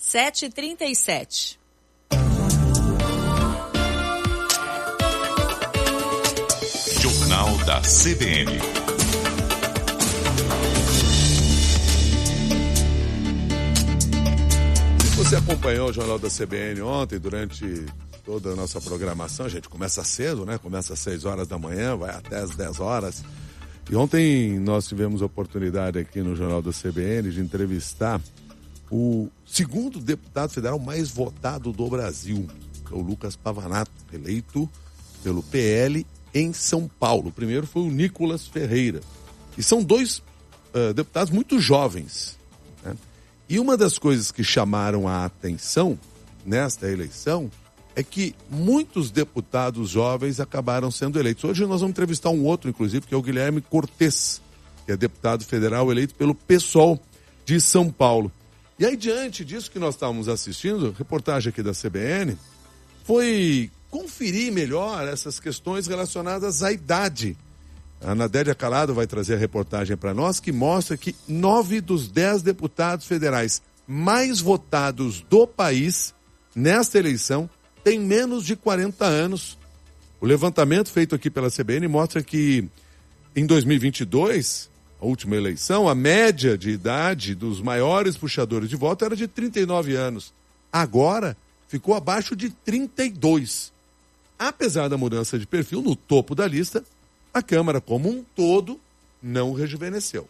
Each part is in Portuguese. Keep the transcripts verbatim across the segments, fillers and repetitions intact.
sete e trinta e sete. Jornal da C B N. Você acompanhou o Jornal da C B N ontem, durante toda a nossa programação. A gente começa cedo, né? Começa às seis horas da manhã, vai até às dez horas. E ontem nós tivemos a oportunidade aqui no Jornal da C B N de entrevistar o segundo deputado federal mais votado do Brasil, que é o Lucas Pavanato, eleito pelo P L em São Paulo. O primeiro foi o Nicolas Ferreira. E são dois uh, deputados muito jovens, né? E uma das coisas que chamaram a atenção nesta eleição é que muitos deputados jovens acabaram sendo eleitos. Hoje nós vamos entrevistar um outro, inclusive, que é o Guilherme Cortes, que é deputado federal eleito pelo PSOL de São Paulo. E aí, diante disso que nós estávamos assistindo, reportagem aqui da C B N, foi conferir melhor essas questões relacionadas à idade. A Nadélia Calado vai trazer a reportagem para nós, que mostra que nove dos dez deputados federais mais votados do país nesta eleição têm menos de quarenta anos. O levantamento feito aqui pela C B N mostra que em dois mil e vinte e dois, a última eleição, a média de idade dos maiores puxadores de voto era de trinta e nove anos. Agora ficou abaixo de trinta e dois. Apesar da mudança de perfil no topo da lista, a Câmara como um todo não rejuvenesceu.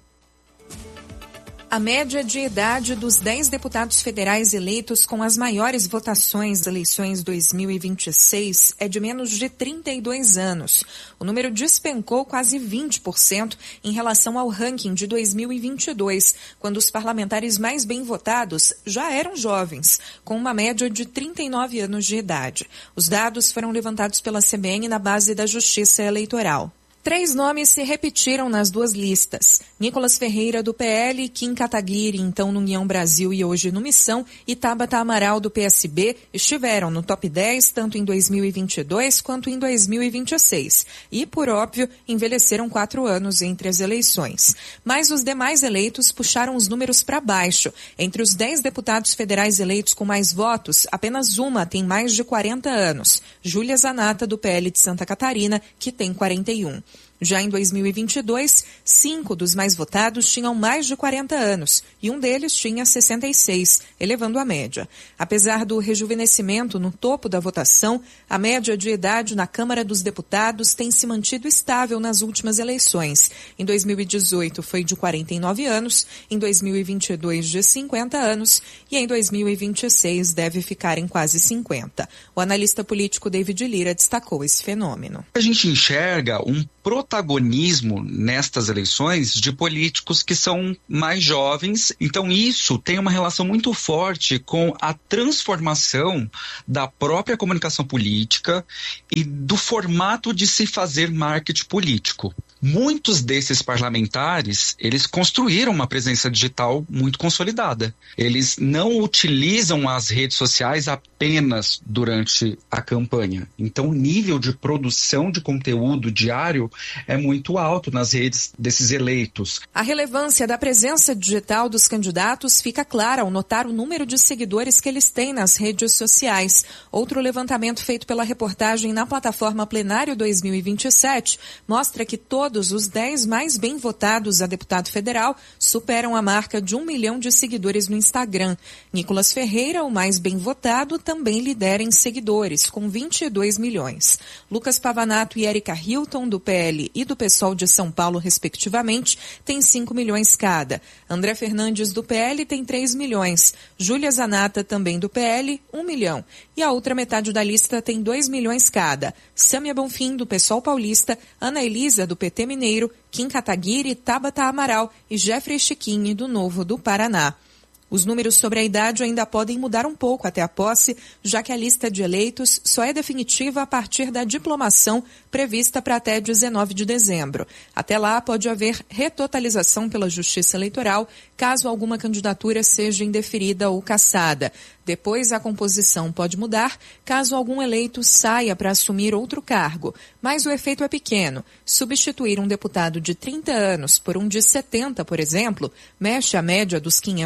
A média de idade dos dez deputados federais eleitos com as maiores votações das eleições dois mil e vinte e seis é de menos de trinta e dois anos. O número despencou quase vinte por cento em relação ao ranking de dois mil e vinte e dois, quando os parlamentares mais bem votados já eram jovens, com uma média de trinta e nove anos de idade. Os dados foram levantados pela C B N na base da Justiça Eleitoral. Três nomes se repetiram nas duas listas. Nicolas Ferreira, do P L, Kim Kataguiri, então no União Brasil e hoje no Missão, e Tabata Amaral, do P S B, estiveram no top dez tanto em dois mil e vinte e dois quanto em dois mil e vinte e seis. E, por óbvio, envelheceram quatro anos entre as eleições. Mas os demais eleitos puxaram os números para baixo. Entre os dez deputados federais eleitos com mais votos, apenas uma tem mais de quarenta anos. Júlia Zanata, do P L de Santa Catarina, que tem quarenta e um. Já em dois mil e vinte e dois, cinco dos mais votados tinham mais de quarenta anos e um deles tinha sessenta e seis, elevando a média. Apesar do rejuvenescimento no topo da votação, a média de idade na Câmara dos Deputados tem se mantido estável nas últimas eleições. Em dois mil e dezoito foi de quarenta e nove anos, em dois mil e vinte e dois de cinquenta anos e em dois mil e vinte e seis deve ficar em quase cinquenta. O analista político David Lira destacou esse fenômeno. A gente enxerga um protagonismo nestas eleições de políticos que são mais jovens, então isso tem uma relação muito forte com a transformação da própria comunicação política e do formato de se fazer marketing político. Muitos desses parlamentares, eles construíram uma presença digital muito consolidada. Eles não utilizam as redes sociais apenas durante a campanha. Então, o nível de produção de conteúdo diário é muito alto nas redes desses eleitos. A relevância da presença digital dos candidatos fica clara ao notar o número de seguidores que eles têm nas redes sociais. Outro levantamento feito pela reportagem na plataforma Plenário dois mil e vinte e sete mostra que todos os dez mais bem votados a deputado federal superam a marca de um milhão de seguidores no Instagram. Nicolas Ferreira, o mais bem votado, também lidera em seguidores, com vinte e dois milhões. Lucas Pavanato e Érica Hilton, do P L e do PSOL de São Paulo, respectivamente, têm cinco milhões cada. André Fernandes, do P L, tem três milhões. Júlia Zanata, também do P L, um milhão. E a outra metade da lista tem dois milhões cada. Sâmia Bonfim, do PSOL paulista, Ana Elisa, do P T Mineiro, Kim Kataguiri, Tabata Amaral e Jeffrey Chiquini, do Novo do Paraná. Os números sobre a idade ainda podem mudar um pouco até a posse, já que a lista de eleitos só é definitiva a partir da diplomação prevista para até dezenove de dezembro. Até lá, pode haver retotalização pela Justiça Eleitoral, caso alguma candidatura seja indeferida ou cassada. Depois, a composição pode mudar, caso algum eleito saia para assumir outro cargo. Mas o efeito é pequeno. Substituir um deputado de trinta anos por um de setenta, por exemplo, mexe a média dos quinhentos e treze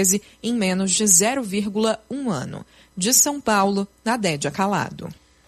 treze em menos de zero vírgula um ano. De São Paulo, Nadédia Calado.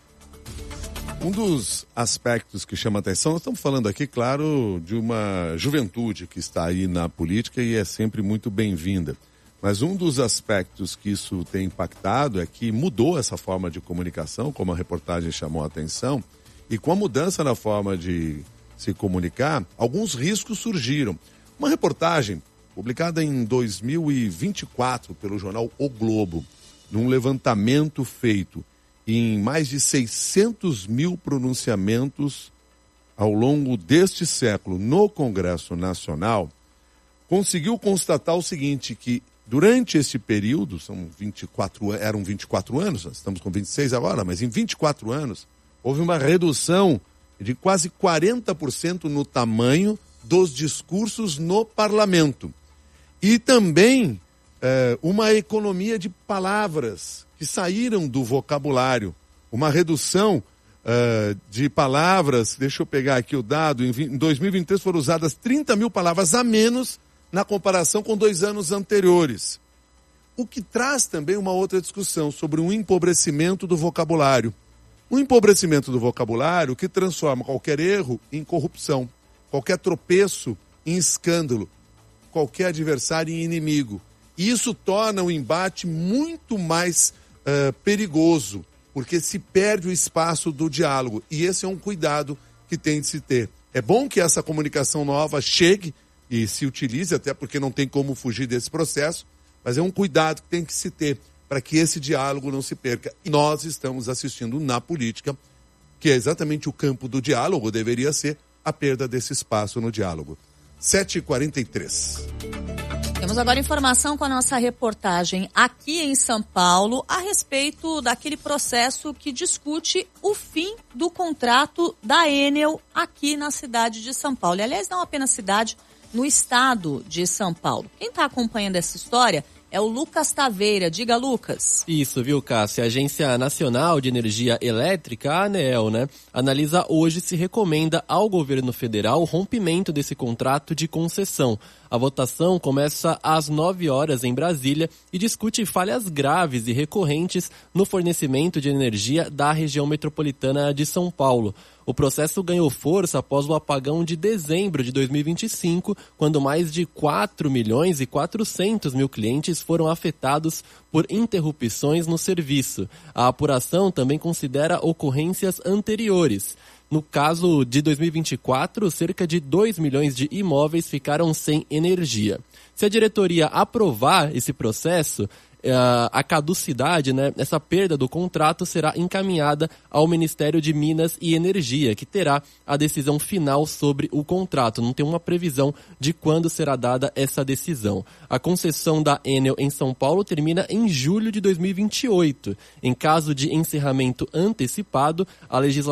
Um dos aspectos que chama atenção, nós estamos falando aqui, claro, de uma juventude que está aí na política e é sempre muito bem-vinda. Mas um dos aspectos que isso tem impactado é que mudou essa forma de comunicação, como a reportagem chamou a atenção, e com a mudança na forma de se comunicar, alguns riscos surgiram. Uma reportagem publicada em dois mil e vinte e quatro pelo jornal O Globo, num levantamento feito em mais de seiscentos mil pronunciamentos ao longo deste século no Congresso Nacional, conseguiu constatar o seguinte, que durante esse período, são vinte e quatro, eram vinte e quatro anos, nós estamos com vinte e seis agora, mas em vinte e quatro anos, houve uma redução de quase quarenta por cento no tamanho dos discursos no parlamento. E também eh, uma economia de palavras que saíram do vocabulário, uma redução uh, de palavras, deixa eu pegar aqui o dado, em, em dois mil e vinte e três foram usadas trinta mil palavras a menos na comparação com dois anos anteriores. O que traz também uma outra discussão sobre um empobrecimento do vocabulário. Um empobrecimento do vocabulário que transforma qualquer erro em corrupção, qualquer tropeço em escândalo, qualquer adversário em inimigo. E isso torna o embate muito mais Uh, perigoso, porque se perde o espaço do diálogo. E esse é um cuidado que tem de se ter. É bom que essa comunicação nova chegue e se utilize, até porque não tem como fugir desse processo, mas é um cuidado que tem que se ter para que esse diálogo não se perca. E nós estamos assistindo na política, que é exatamente o campo do diálogo, deveria ser a perda desse espaço no diálogo. sete e quarenta e três. Temos agora informação com a nossa reportagem aqui em São Paulo a respeito daquele processo que discute o fim do contrato da Enel aqui na cidade de São Paulo. E, aliás, não apenas cidade, no estado de São Paulo. Quem está acompanhando essa história é o Lucas Taveira. Diga, Lucas. Isso, viu, Cássia? A Agência Nacional de Energia Elétrica, a ANEEL, né, analisa hoje se recomenda ao governo federal o rompimento desse contrato de concessão. A votação começa às nove horas em Brasília e discute falhas graves e recorrentes no fornecimento de energia da região metropolitana de São Paulo. O processo ganhou força após o apagão de dezembro de dois mil e vinte e cinco, quando mais de quatro milhões e quatrocentos mil clientes foram afetados por interrupções no serviço. A apuração também considera ocorrências anteriores. No caso de dois mil e vinte e quatro, cerca de dois milhões de imóveis ficaram sem energia. Se a diretoria aprovar esse processo, a caducidade, né, essa perda do contrato será encaminhada ao Ministério de Minas e Energia, que terá a decisão final sobre o contrato. Não tem uma previsão de quando será dada essa decisão. A concessão da Enel em São Paulo termina em julho de dois mil e vinte e oito. Em caso de encerramento antecipado, a legislação